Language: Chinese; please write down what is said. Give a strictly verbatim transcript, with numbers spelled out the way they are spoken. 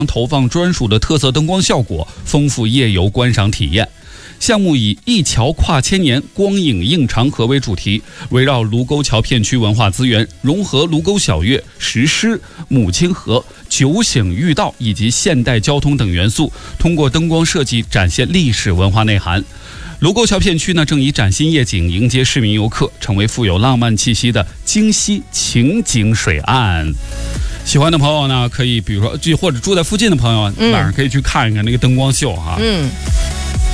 投放专属的特色灯光效果，丰富夜游观赏体验。项目以一桥跨千年，光影映长河为主题，围绕卢沟桥片区文化资源，融合卢沟晓月、石狮、母亲河、九省御道以及现代交通等元素，通过灯光设计展现历史文化内涵。卢沟桥片区呢，正以崭新夜景迎接市民游客，成为富有浪漫气息的京西情景水岸。喜欢的朋友呢，可以比如说，或者住在附近的朋友，晚上可以去看一看那个灯光秀哈。嗯。